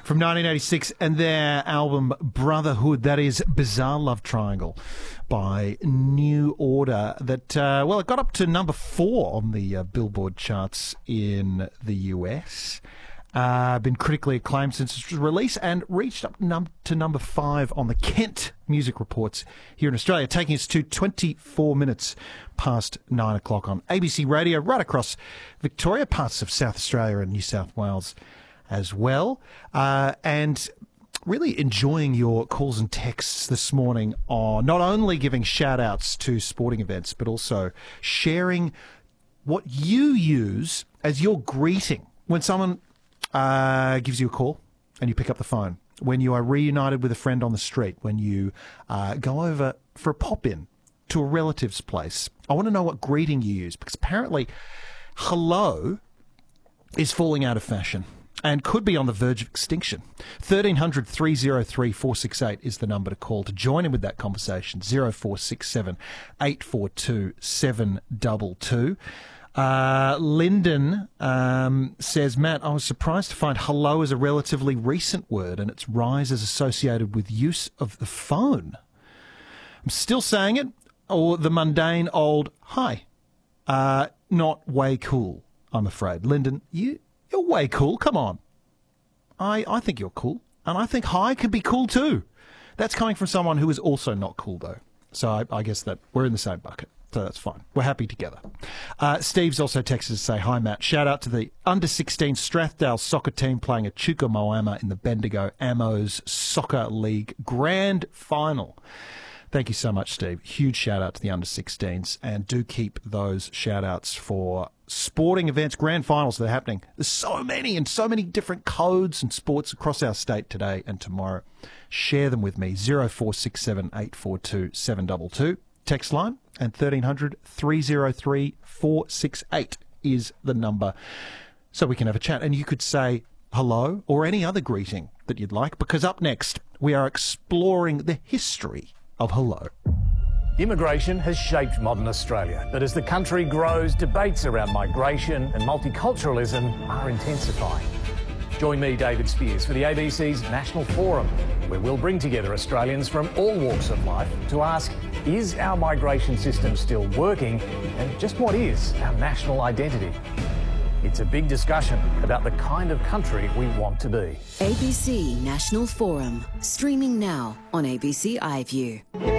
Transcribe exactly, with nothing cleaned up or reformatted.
from nineteen eighty-six, and their album Brotherhood. That is Bizarre Love Triangle by New Order. That, uh, well, it got up to number four on the uh, Billboard charts in the U S. Uh, been critically acclaimed since its release and reached up num- to number five on the Kent Music Reports here in Australia, taking us to twenty-four minutes past nine o'clock on A B C Radio, right across Victoria, parts of South Australia and New South Wales as well. Uh, and really enjoying your calls and texts this morning on not only giving shout-outs to sporting events, but also sharing what you use as your greeting when someone Uh, gives you a call and you pick up the phone, when you are reunited with a friend on the street, when you uh, go over for a pop-in to a relative's place. I want to know what greeting you use, because apparently hello is falling out of fashion and could be on the verge of extinction. thirteen hundred, three oh three, four six eight is the number to call to join in with that conversation. oh four six seven, eight four two, seven two two. Uh, Lyndon um, says, Matt, I was surprised to find hello is a relatively recent word and its rise is associated with use of the phone. I'm still saying it, or the mundane old hi. Uh, not way cool, I'm afraid. Lyndon, you, you're way cool. Come on. I, I think you're cool. And I think hi can be cool too. That's coming from someone who is also not cool, though. So I, I guess that we're in the same bucket. So that's fine. We're happy together. Uh, Steve's also texted to say, hi, Matt. Shout out to the under sixteen Strathdale soccer team playing at Chuka-Moama in the Bendigo Amos Soccer League Grand Final. Thank you so much, Steve. Huge shout out to the under sixteens. And do keep those shout outs for sporting events, grand finals that are happening. There's so many and so many different codes and sports across our state today and tomorrow. Share them with me. oh four six seven, eight four two, seven two two. Text line, and thirteen hundred, three oh three, four six eight is the number, so we can have a chat. And you could say hello or any other greeting that you'd like, because up next we are exploring the history of hello. Immigration has shaped modern Australia, but as the country grows, debates around migration and multiculturalism are intensifying. Join me, David Spears, for the A B C's National Forum, where we'll bring together Australians from all walks of life to ask, is our migration system still working, and just what is our national identity? It's a big discussion about the kind of country we want to be. A B C National Forum, streaming now on A B C iView.